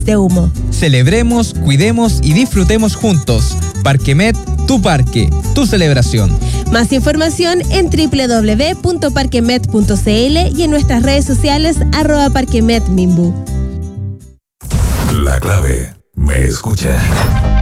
de humo. Celebremos, cuidemos y disfrutemos juntos. Parquemet, tu parque, tu celebración. Más información en www.parquemet.cl y en nuestras redes sociales @parquemetmimbu. La clave, me escucha.